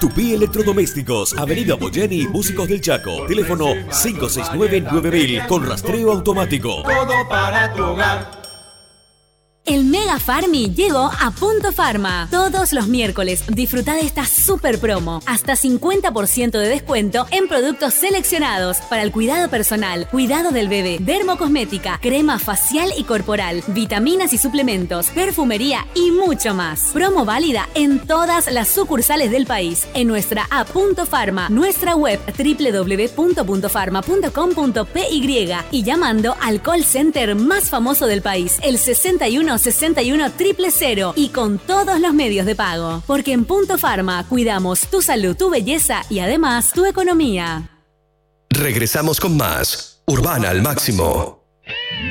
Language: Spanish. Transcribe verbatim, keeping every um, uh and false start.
Tupí Electrodomésticos, Avenida Boyeni, Músicos del Chaco. Teléfono cinco seis nueve nueve mil con rastreo automático. Todo para tu hogar. El Mega Farmi llegó a Punto Farma. Todos los miércoles disfruta de esta super promo. Hasta cincuenta por ciento de descuento en productos seleccionados para el cuidado personal, cuidado del bebé, dermocosmética, crema facial y corporal, vitaminas y suplementos, perfumería y mucho más. Promo válida en todas las sucursales del país. En nuestra app Punto Farma, nuestra web doble u doble u doble u punto punto farma punto com punto p y y llamando al call center más famoso del país, el sesenta y uno sesenta y uno cero cero cero, y con todos los medios de pago. Porque en Punto Farma cuidamos tu salud, tu belleza y además tu economía. Regresamos con más Urbana al Máximo.